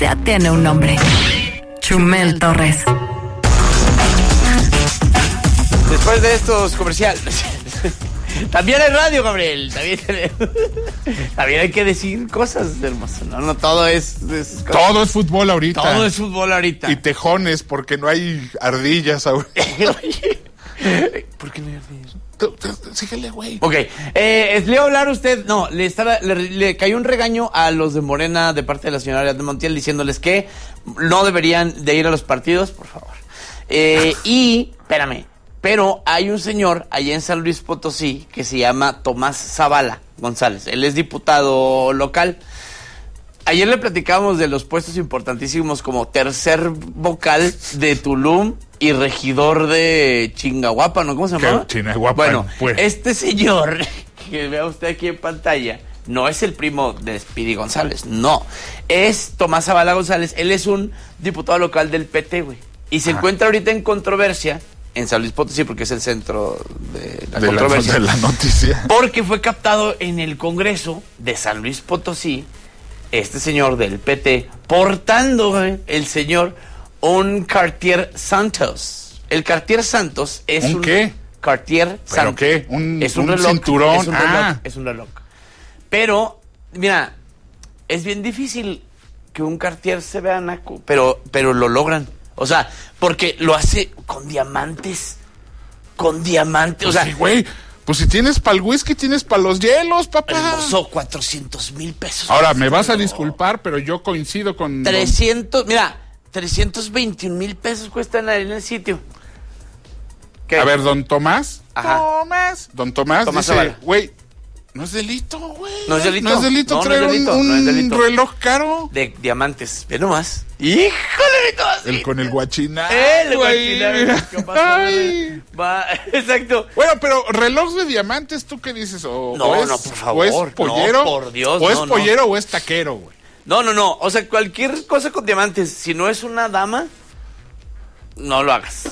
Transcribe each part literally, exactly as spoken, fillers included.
ya tiene un nombre. Chumel Torres. Después de estos comerciales, también hay radio, Gabriel. También, también hay que decir cosas, hermoso. No, no todo es, es todo es fútbol ahorita. Todo es fútbol ahorita. Y tejones, porque no hay ardillas ahorita. ¿Por qué no hay ardillas? Síguele, güey. Ok, eh, le iba a hablar a usted, no, le, estaba, le, le cayó un regaño a los de Morena de parte de la señora Ariadna Montiel diciéndoles que no deberían de ir a los partidos, por favor. Eh, y, espérame, pero hay un señor allá en San Luis Potosí que se llama Tomás Zavala González. Él es diputado local. Ayer le platicábamos de los puestos importantísimos como tercer vocal de Tulum y regidor de Chingahuapan, ¿no? ¿Cómo se llama? Chingahuapan, bueno, pues. Este señor, que vea usted aquí en pantalla, no es el primo de Speedy González, no. Es Tomás Zavala González, él es un diputado local del P T, güey. Y se Ajá. encuentra ahorita en controversia en San Luis Potosí, porque es el centro de la de controversia. La, de la noticia. Porque fue captado en el Congreso de San Luis Potosí, este señor del P T, portando, güey, el señor, un Cartier Santos. El Cartier Santos es un... ¿Un qué? Cartier Santos. ¿Pero qué? Un, es un, un reloj, cinturón. Es un reloj, ah. es un reloj. Pero, mira, es bien difícil que un Cartier se vea naco, pero, pero lo logran. O sea, porque lo hace con diamantes. Con diamantes, Pues o sea... sí, güey. Pues si tienes para el whisky, tienes para los hielos, papá. Hermoso, cuatrocientos mil pesos. Ahora, me vas a disculpar, pero yo coincido con... trescientos, mira, trescientos veintiún mil pesos cuestan ahí en el sitio. ¿Qué? A ver, don Tomás. Ajá. Tomás. Don Tomás, Tomás dice, güey, no es delito, güey. No es delito. No es delito no, traer no es delito, un, no es delito. un reloj caro. De diamantes, ve nomás. ¡Híjole, mi Tomás! El con el guachinar. El guachinar. ¿Qué pasó? Va, exacto. Bueno, pero reloj de diamantes, ¿tú qué dices? O, no, o es, no, por favor. O es pollero. No, por Dios, O es no, pollero no. o es taquero, güey. No, no, no. O sea, cualquier cosa con diamantes, si no es una dama, no lo hagas.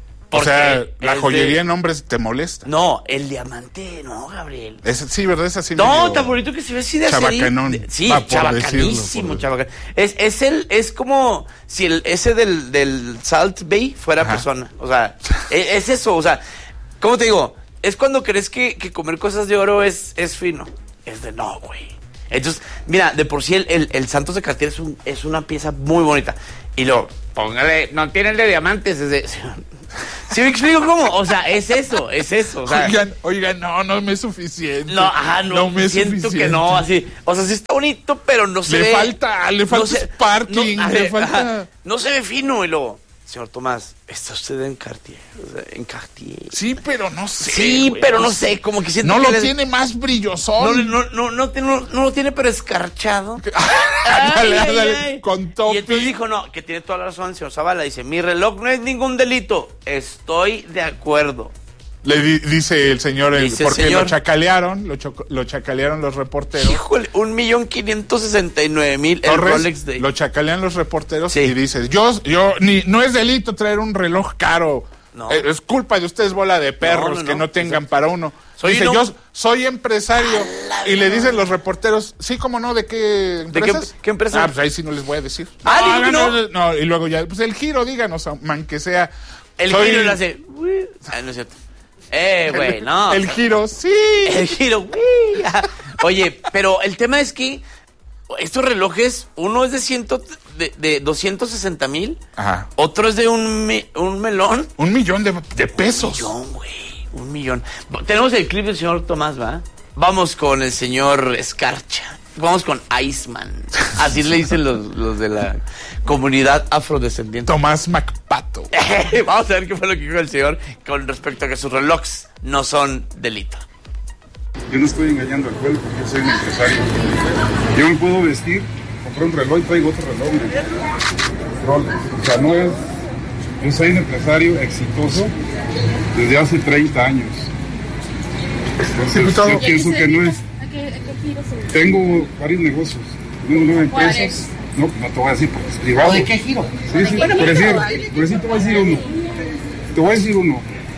O sea, la joyería de... en hombres te molesta. No, el diamante, no, Gabriel. Es, sí, ¿verdad? Es así. No, tan bonito que se ve así de chabacanón. Así. Sí, chabacanísimo, chabacan. Es, es el, es como si el ese del, del Salt Bay fuera Ajá. persona. O sea, es, es eso, o sea, ¿cómo te digo? Es cuando crees que, que comer cosas de oro es, es fino. Es de no, güey. Entonces, mira, de por sí el, el, el Santos de Cartier es, un, es una pieza muy bonita. Y luego, póngale, no tiene el de diamantes, es de... ¿Sí me explico cómo? O sea, es eso, es eso. O sea, oigan, oigan, no, no me es suficiente. No, ajá, no, no me siento es suficiente. que no, así. O sea, sí está bonito, pero no se le ve... Falta, le falta, le falta sparkling, no, le ver, falta... Ajá, no se ve fino, y luego... Señor Tomás, está usted en Cartier, o sea, en Cartier. Sí, pero no sé. Sí, güey, pero no, no sé, como que siento no que lo le... tiene más brillosón. No, no, no, no, no, no, no lo tiene, pero escarchado. Dale, ay, dale, ay. con topi. Y entonces dijo, no, que tiene toda la razón, señor Zavala. Dice, mi reloj no es ningún delito. Estoy de acuerdo. Le di, dice el señor, el, dice el porque señor, lo chacalearon, lo, cho, lo chacalearon los reporteros. Híjole, un millón quinientos sesenta y nueve mil el Rolex Day. Lo chacalean los reporteros sí. y dice, yo, yo, ni, no es delito traer un reloj caro. No. Eh, es culpa de ustedes, bola de perros, no, no, que no, no tengan para uno. Soy dice, no. yo soy empresario. Y le dicen los reporteros, sí, ¿cómo no? ¿De qué empresas? ¿De qué, qué empresa? Ah, pues ahí sí no les voy a decir. Ah, no, no, no, no. Y luego ya, pues el giro, díganos, man, que sea. El soy... giro le hace... Ah, no es cierto. Eh, güey, no. El giro, sí. El giro, güey. Oye, pero el tema es que estos relojes, uno es de ciento, de, de doscientos sesenta mil, otro es de un, me, un melón. Un millón de, de pesos. Un millón, güey, un millón. Tenemos el clip del señor Tomás, ¿va? Vamos con el señor Escarcha. Vamos con Iceman. Así le dicen los, los de la comunidad afrodescendiente. Tomás MacPato. Vamos a ver qué fue lo que dijo el señor con respecto a que sus relojes no son delito. Yo no estoy engañando al pueblo porque yo soy un empresario. Yo me puedo vestir, comprar un reloj y traigo otro reloj. Rolex. O sea, no es... Yo soy un empresario exitoso desde hace treinta años. Entonces, yo pienso que no es... Tengo varios negocios. Tengo nueve empresas. No, no te voy a decir porque es privado. ¿O de qué giro? Sí, sí. Por decir, por decir, te voy a decir uno. Te voy a decir uno.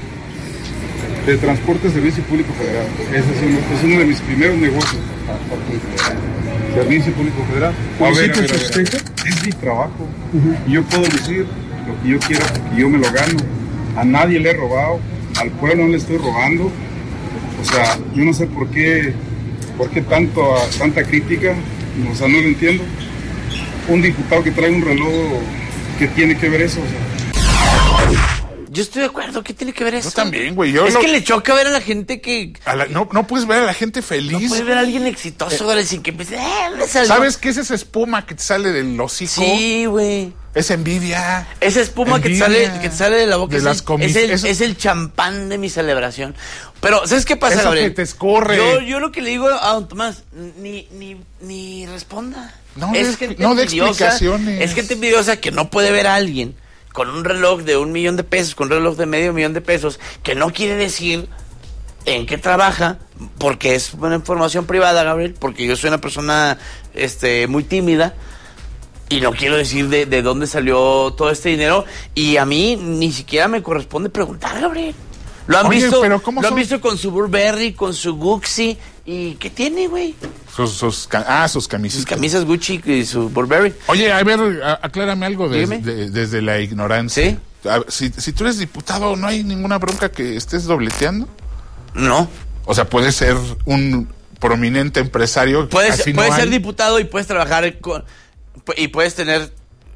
De Transporte Servicio Público Federal. Ese es uno, es uno de mis primeros negocios. Servicio Público Federal. A ver, a ver, a ver. es mi trabajo. Uh-huh. Y yo puedo decir lo que yo quiera porque yo me lo gano. A nadie le he robado, al pueblo no le estoy robando. O sea, yo no sé por qué, por qué tanto, tanta crítica, o sea, no lo entiendo. Un diputado que trae un reloj, ¿qué tiene que ver eso? O sea, yo estoy de acuerdo, ¿qué tiene que ver eso? Yo también, güey. Yo es lo... que le choca ver a la gente que... A la... no, no puedes ver a la gente feliz. No puedes ver a alguien exitoso, güey, sin que empiece... Eh, ¿sabes qué es esa espuma que te sale del hocico? Sí, güey. Es envidia. Esa espuma envidia, que, te sale, que te sale de la boca de es, las el, comis- es, el, eso... es el champán de mi celebración. Pero, ¿sabes qué pasa, eso Gabriel? Que te escorre. Yo, yo lo que le digo a don Tomás, ni, ni, ni responda. No, es de, gente no de envidiosa, explicaciones. Es gente envidiosa que no puede ver a alguien con un reloj de un millón de pesos, con un reloj de medio millón de pesos, que no quiere decir en qué trabaja, porque es una información privada, Gabriel, porque yo soy una persona este, muy tímida, y no quiero decir de, de dónde salió todo este dinero, y a mí ni siquiera me corresponde preguntar, Gabriel. Lo han Oye, visto, pero ¿cómo lo son? han visto con su Burberry, con su Gucci, y ¿qué tiene, güey? Sus, sus, ah, sus camisas. Sus camisas Gucci y su Burberry. Oye, a ver, a, aclárame algo des, Dígame. de, desde la ignorancia. ¿Sí? A, si, si tú eres diputado, ¿no hay ninguna bronca que estés dobleteando? No. O sea, puedes ser un prominente empresario. Puedes, así puedes no ser hay. diputado y puedes trabajar con, y puedes tener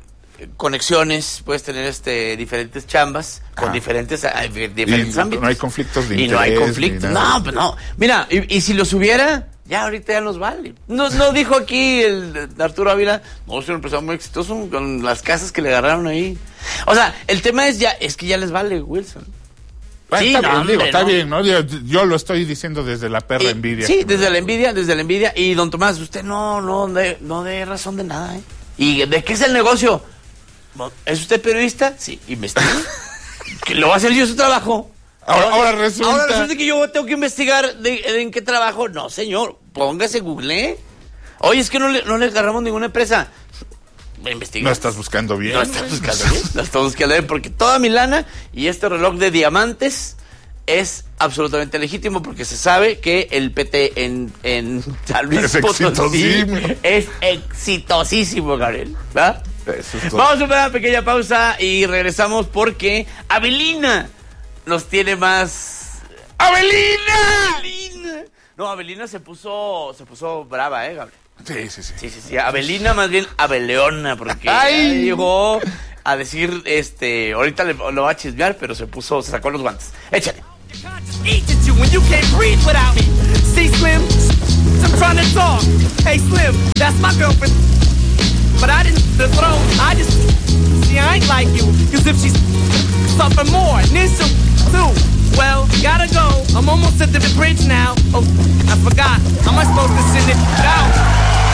conexiones, puedes tener este diferentes chambas con Ah. diferentes, ah, diferentes Y ámbitos. no hay conflictos de y interés. no hay conflictos. ni nada. No, pues no. Mira, y, y si los hubiera, ya ahorita ya nos vale. No, no dijo aquí el Arturo Ávila, no, es un empresario muy exitoso con las casas que le agarraron ahí. O sea, el tema es ya, es que ya les vale, Wilson. Ah, Sí, está no, bien, hombre, digo, está no. bien, ¿no? Yo, yo lo estoy diciendo desde la perra Y- envidia. Sí, que me desde da. la envidia, desde la envidia. Y don Tomás, usted no, no, de, no dé razón de nada, ¿eh? ¿Y de qué es el negocio? ¿Es usted periodista? Sí, investigue. Que lo va a hacer yo su trabajo. Ahora, Ahora- ahora resulta. Ahora resulta que yo tengo que investigar de, de en qué trabajo. No, señor, póngase Google. Oye, es que no le, no le agarramos ninguna empresa. Investiga. No estás buscando bien. No estás buscando bien. No estás buscando bien porque toda mi lana y este reloj de diamantes es absolutamente legítimo porque se sabe que el P T en, en San Luis Es Potosí exitosísimo. es exitosísimo, Gabriel. ¿Va? Eso es todo. Vamos a una pequeña pausa y regresamos porque Avelina nos tiene más. ¡Avelina! ¡Avelina! No, Avelina se puso, se puso brava, ¿eh, Gabriel? Sí, sí, sí. Sí, sí, sí. Avelina más bien Abeleona, porque Ay. ya llegó a decir, este, ahorita le, lo va a chismear, pero se puso, se sacó los guantes. Échale. Eat at you when you can't breathe without me. See, Slim, I'm trying to talk. Hey, Slim, that's my girlfriend. But I didn't the throne. I just see I ain't like you. Cause if she's something more, and then she'll too. Well, gotta go. I'm almost at the bridge now. Oh, I forgot. How am I supposed to send it down?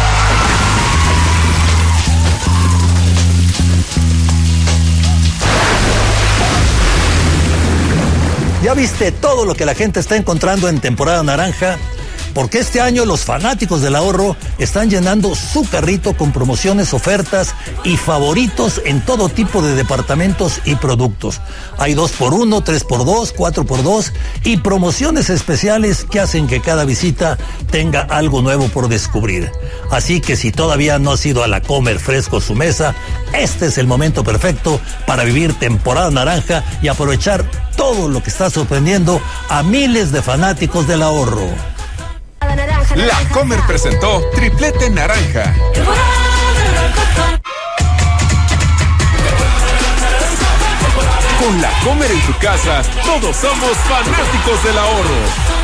¿Ya viste todo lo que la gente está encontrando en temporada naranja? Porque este año los fanáticos del ahorro están llenando su carrito con promociones, ofertas y favoritos en todo tipo de departamentos y productos. Hay dos por uno, tres por dos, cuatro por dos y promociones especiales que hacen que cada visita tenga algo nuevo por descubrir. Así que si todavía no has ido a la Comer Fresco su mesa, este es el momento perfecto para vivir temporada naranja y aprovechar todo lo que está sorprendiendo a miles de fanáticos del ahorro. La Comer presentó Triplete Naranja. Con La Comer en tu casa, todos somos fanáticos del ahorro.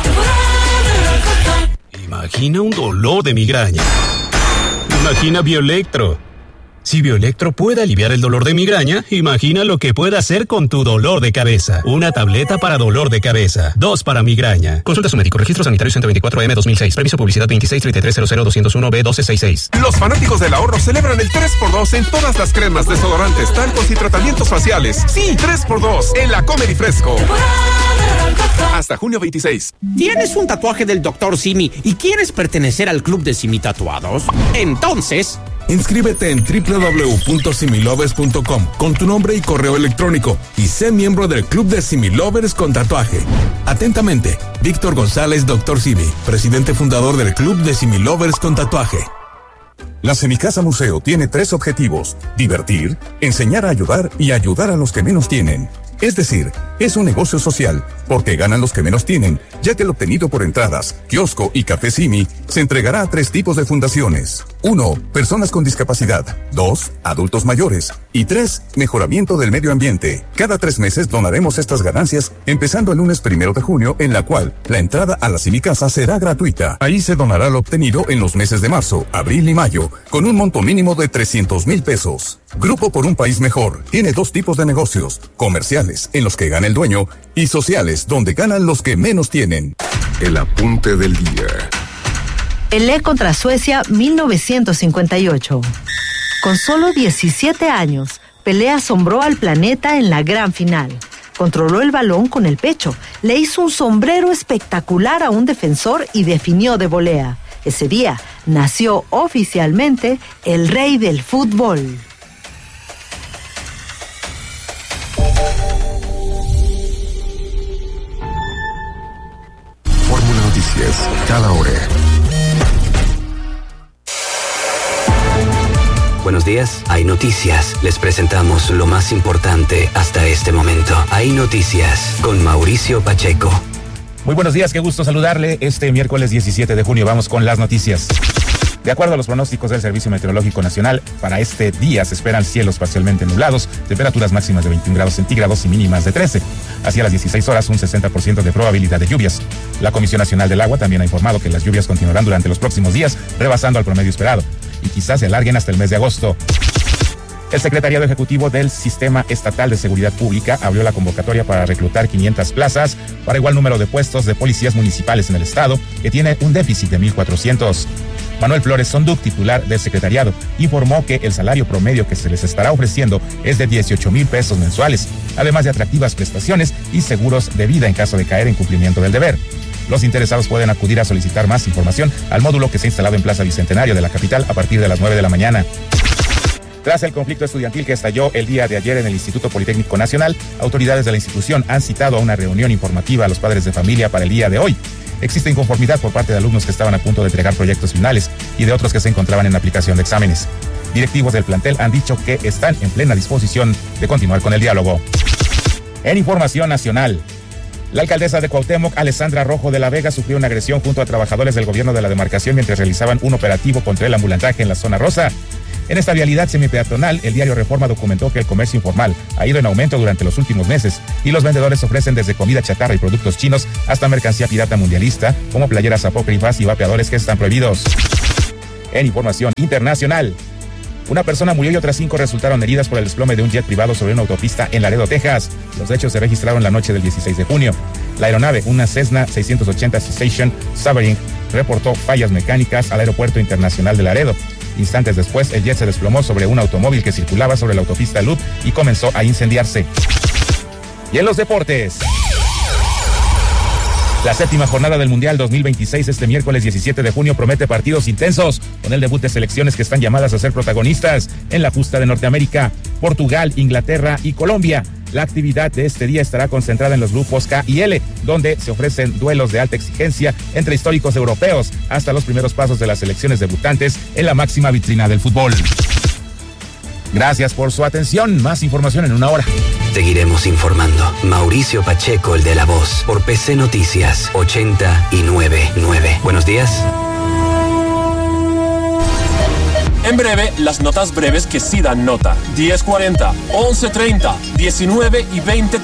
Imagina un dolor de migraña. Imagina Bioelectro. Si Bioelectro puede aliviar el dolor de migraña, imagina lo que puede hacer con tu dolor de cabeza. Una tableta para dolor de cabeza. Dos para migraña. Consulta a su médico. Registro sanitario ciento veinticuatro M dos mil seis. Permiso publicidad veintiséis treinta y tres cero cero doscientos uno B doce sesenta y seis. Los fanáticos del ahorro celebran el tres por dos en todas las cremas, desodorantes, talcos y tratamientos faciales. Sí, tres por dos en La Comer y Fresco. Hasta junio veintiséis. ¿Tienes un tatuaje del doctor Simi y quieres pertenecer al club de Simi Tatuados? Entonces, inscríbete en doble u doble u doble u punto similovers punto com con tu nombre y correo electrónico y sé miembro del club de Similovers con tatuaje. Atentamente, Víctor González, doctor Simi, presidente fundador del club de Similovers con tatuaje. La Semicasa Museo tiene tres objetivos: divertir, enseñar a ayudar y ayudar a los que menos tienen. Es decir, es un negocio social, porque ganan los que menos tienen, ya que el obtenido por entradas, kiosco y café Simi se entregará a tres tipos de fundaciones. Uno, personas con discapacidad. Dos, adultos mayores. Y tres, mejoramiento del medio ambiente. Cada tres meses donaremos estas ganancias, empezando el lunes primero de junio, en la cual la entrada a la Semicasa será gratuita. Ahí se donará lo obtenido en los meses de marzo, abril y mayo, con un monto mínimo de trescientos mil pesos. Grupo por un País Mejor tiene dos tipos de negocios: comerciales, en los que gana el dueño, y sociales, donde ganan los que menos tienen. El apunte del día. Pelé contra Suecia mil novecientos cincuenta y ocho. Con solo diecisiete años, Pelé asombró al planeta en la gran final. Controló el balón con el pecho, le hizo un sombrero espectacular a un defensor y definió de volea. Ese día nació oficialmente el rey del fútbol. Fórmula Noticias, cada hora. Buenos días, hay noticias. Les presentamos lo más importante hasta este momento. Hay noticias con Mauricio Pacheco. Muy buenos días, qué gusto saludarle. Este miércoles diecisiete de junio vamos con las noticias. De acuerdo a los pronósticos del Servicio Meteorológico Nacional, para este día se esperan cielos parcialmente nublados, temperaturas máximas de veintiún grados centígrados y mínimas de trece. Hacia las dieciséis horas, un sesenta por ciento de probabilidad de lluvias. La Comisión Nacional del Agua también ha informado que las lluvias continuarán durante los próximos días, rebasando al promedio esperado, y quizás se alarguen hasta el mes de agosto. El Secretariado Ejecutivo del Sistema Estatal de Seguridad Pública abrió la convocatoria para reclutar quinientas plazas para igual número de puestos de policías municipales en el estado, que tiene un déficit de mil cuatrocientos. Manuel Flores Sonduc, titular del secretariado, informó que el salario promedio que se les estará ofreciendo es de dieciocho mil pesos mensuales, además de atractivas prestaciones y seguros de vida en caso de caer en cumplimiento del deber. Los interesados pueden acudir a solicitar más información al módulo que se ha instalado en Plaza Bicentenario de la capital a partir de las nueve de la mañana. Tras el conflicto estudiantil que estalló el día de ayer en el Instituto Politécnico Nacional, autoridades de la institución han citado a una reunión informativa a los padres de familia para el día de hoy. Existe inconformidad por parte de alumnos que estaban a punto de entregar proyectos finales y de otros que se encontraban en aplicación de exámenes. Directivos del plantel han dicho que están en plena disposición de continuar con el diálogo. En información nacional, la alcaldesa de Cuauhtémoc, Alessandra Rojo de la Vega, sufrió una agresión junto a trabajadores del gobierno de la demarcación mientras realizaban un operativo contra el ambulantaje en la zona rosa. En esta vialidad semipeatonal, el diario Reforma documentó que el comercio informal ha ido en aumento durante los últimos meses y los vendedores ofrecen desde comida chatarra y productos chinos hasta mercancía pirata mundialista, como playeras apócrifas y vapeadores que están prohibidos. En información internacional, una persona murió y otras cinco resultaron heridas por el desplome de un jet privado sobre una autopista en Laredo, Texas. Los hechos se registraron la noche del dieciséis de junio. La aeronave, una Cessna seiscientos ochenta Citation Sovereign, reportó fallas mecánicas al Aeropuerto Internacional de Laredo. Instantes después, el jet se desplomó sobre un automóvil que circulaba sobre la autopista Loop y comenzó a incendiarse. Y en los deportes, la séptima jornada del Mundial dos mil veintiséis este miércoles diecisiete de junio promete partidos intensos, con el debut de selecciones que están llamadas a ser protagonistas en la justa de Norteamérica: Portugal, Inglaterra y Colombia. La actividad de este día estará concentrada en los grupos K y L, donde se ofrecen duelos de alta exigencia entre históricos europeos hasta los primeros pasos de las selecciones debutantes en la máxima vitrina del fútbol. Gracias por su atención. Más información en una hora. Seguiremos informando. Mauricio Pacheco, el de La Voz, por P C Noticias ochenta y nueve punto nueve. Buenos días. En breve, las notas breves que sí dan nota. diez cuarenta, once treinta, diecinueve y veinte